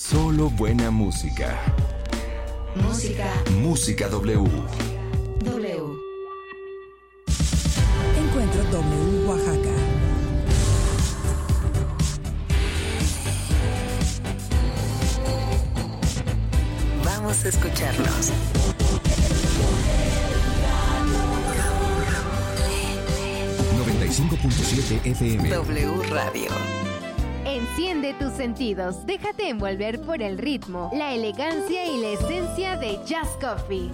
Solo buena música. Música W. Encuentro W Oaxaca. Vamos a escucharnos. 95.7 FM. W Radio. Enciende tus sentidos, déjate envolver por el ritmo, la elegancia y la esencia de Jazz Coffee.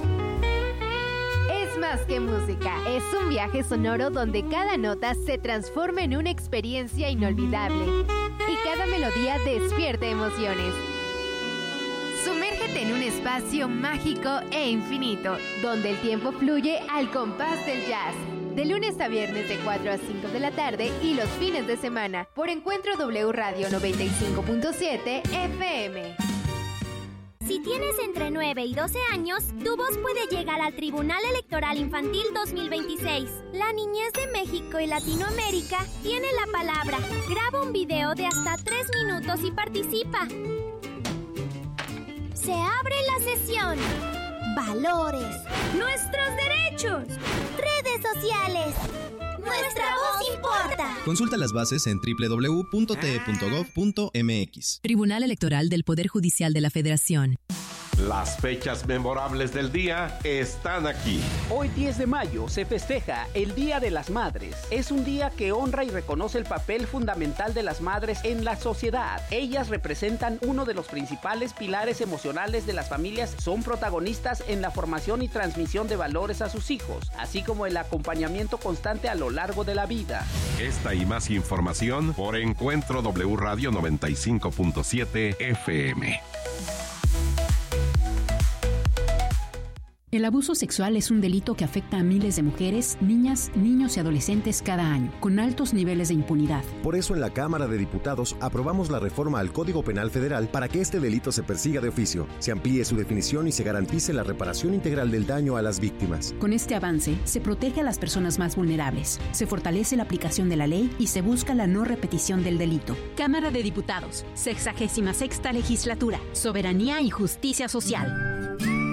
Es más que música, es un viaje sonoro donde cada nota se transforma en una experiencia inolvidable y cada melodía despierta emociones. Sumérgete en un espacio mágico e infinito, donde el tiempo fluye al compás del jazz. De lunes a viernes de 4 a 5 de la tarde y los fines de semana por Encuentro W Radio 95.7 FM. Si tienes entre 9 y 12 años, tu voz puede llegar al Tribunal Electoral Infantil 2026. La niñez de México y Latinoamérica tiene la palabra. Graba un video de hasta 3 minutos y participa. Se abre la sesión. Valores. Nuestros derechos. Redes sociales. Nuestra voz importa. Consulta las bases en www.te.gov.mx. Tribunal Electoral del Poder Judicial de la Federación. Las fechas memorables del día están aquí. Hoy 10 de mayo se festeja el Día de las Madres. Es un día que honra y reconoce el papel fundamental de las madres en la sociedad. Ellas representan uno de los principales pilares emocionales de las familias, son protagonistas en la formación y transmisión de valores a sus hijos, así como el acompañamiento constante a lo largo de la vida. Esta y más información por Encuentro W Radio 95.7 FM. El abuso sexual es un delito que afecta a miles de mujeres, niñas, niños y adolescentes cada año, con altos niveles de impunidad. Por eso en la Cámara de Diputados aprobamos la reforma al Código Penal Federal para que este delito se persiga de oficio, se amplíe su definición y se garantice la reparación integral del daño a las víctimas. Con este avance, se protege a las personas más vulnerables, se fortalece la aplicación de la ley y se busca la no repetición del delito. Cámara de Diputados, 66ª Legislatura, Soberanía y Justicia Social.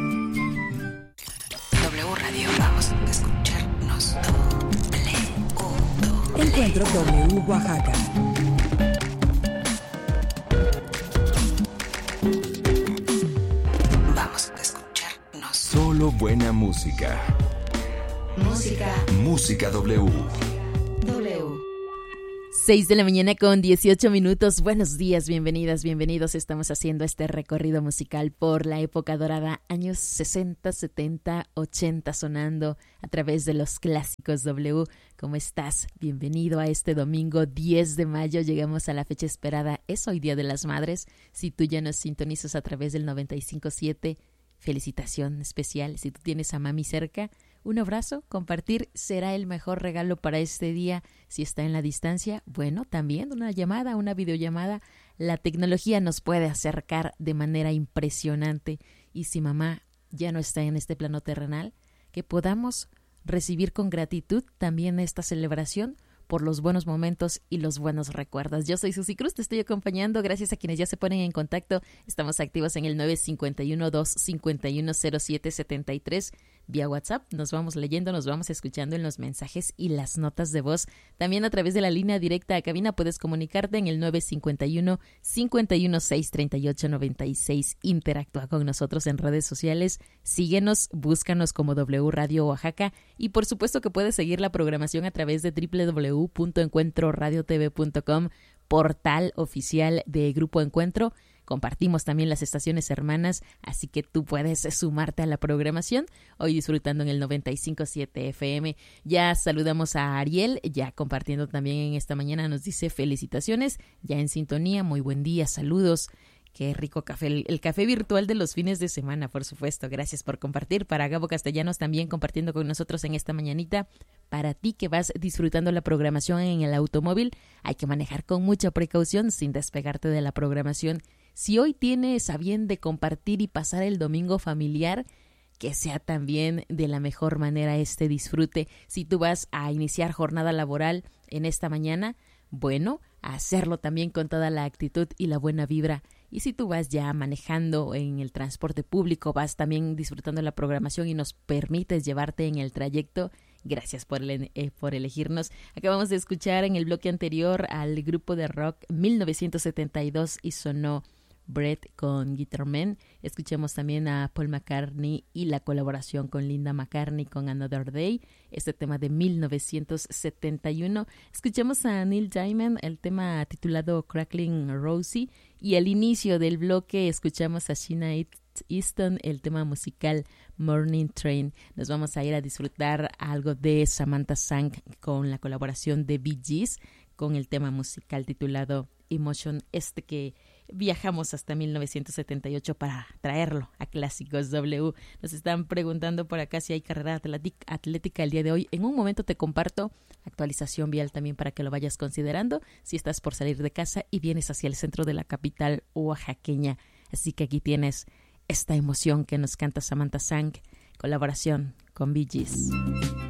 Radio, vamos a escucharnos. Encuentro W Oaxaca. Vamos a escucharnos. Solo buena música. Música W. 6 de la mañana con 18 minutos. Buenos días, bienvenidas, bienvenidos. Estamos haciendo este recorrido musical por la época dorada, años 60, 70, 80, sonando a través de los clásicos W. ¿Cómo estás? Bienvenido a este domingo 10 de mayo. Llegamos a la fecha esperada. Es hoy Día de las Madres. Si tú ya nos sintonizas a través del 95.7, felicitación especial. Si tú tienes a mami cerca, un abrazo, compartir será el mejor regalo para este día. Si está en la distancia, bueno, también una llamada, una videollamada. La tecnología nos puede acercar de manera impresionante. Y si mamá ya no está en este plano terrenal, que podamos recibir con gratitud también esta celebración por los buenos momentos y los buenos recuerdos. Yo soy Susi Cruz, te estoy acompañando. Gracias a quienes ya se ponen en contacto. Estamos activos en el 951-251-0773 vía WhatsApp. Nos vamos leyendo, nos vamos escuchando en los mensajes y las notas de voz. También a través de la línea directa a cabina puedes comunicarte en el 951-516-3896. Interactúa con nosotros en redes sociales. Síguenos, búscanos como W Radio Oaxaca y por supuesto que puedes seguir la programación a través de www.encuentroradiotv.com, portal oficial de Grupo Encuentro. Compartimos también las estaciones hermanas, así que tú puedes sumarte a la programación. Hoy disfrutando en el 95.7 FM. Ya saludamos a Ariel, ya compartiendo también en esta mañana. Nos dice felicitaciones, ya en sintonía. Muy buen día, saludos. Qué rico café, el café virtual de los fines de semana, por supuesto. Gracias por compartir. Para Gabo Castellanos también compartiendo con nosotros en esta mañanita. Para ti que vas disfrutando la programación en el automóvil, hay que manejar con mucha precaución sin despegarte de la programación. Si hoy tienes a bien de compartir y pasar el domingo familiar, que sea también de la mejor manera este disfrute. Si tú vas a iniciar jornada laboral en esta mañana, bueno, a hacerlo también con toda la actitud y la buena vibra Y si tú vas ya manejando en el transporte público, vas también disfrutando la programación y nos permites llevarte en el trayecto, gracias por elegirnos. Acabamos de escuchar en el bloque anterior al grupo de rock 1972 y sonó Brett con Guitarman. Escuchemos también a Paul McCartney y la colaboración con Linda McCartney con Another Day, este tema de 1971. Escuchemos a Neil Diamond, el tema titulado Crackling Rosie, y al inicio del bloque escuchamos a Sheena Easton, el tema musical Morning Train. Nos vamos a ir a disfrutar algo de Samantha Sang con la colaboración de Bee Gees con el tema musical titulado Emotion, que viajamos hasta 1978 para traerlo a Clásicos W. Nos están preguntando por acá si hay carrera atlética el día de hoy. En un momento te comparto actualización vial también para que lo vayas considerando si estás por salir de casa y vienes hacia el centro de la capital oaxaqueña. Así que aquí tienes esta emoción que nos canta Samantha Sang, colaboración con Bee Gees.